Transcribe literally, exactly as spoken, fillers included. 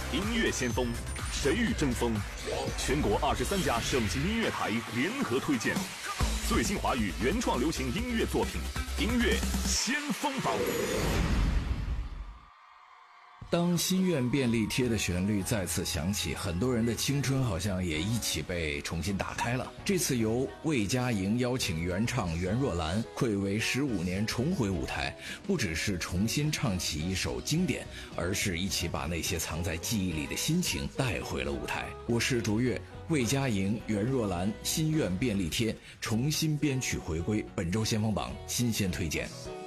音乐先锋，谁与争锋？全国二十三家省级音乐台联合推荐最新华语原创流行音乐作品，音乐先锋榜。 当心愿便利贴的旋律再次响起，很多人的青春好像也一起被重新打开了。这次由魏佳莹邀请原唱袁若兰，暌违十五年重回舞台，不只是重新唱起一首经典，而是一起把那些藏在记忆里的心情带回了舞台。我是卓越，魏佳莹、袁若兰心愿便利贴重新编曲回归，本周先锋榜新鲜推荐。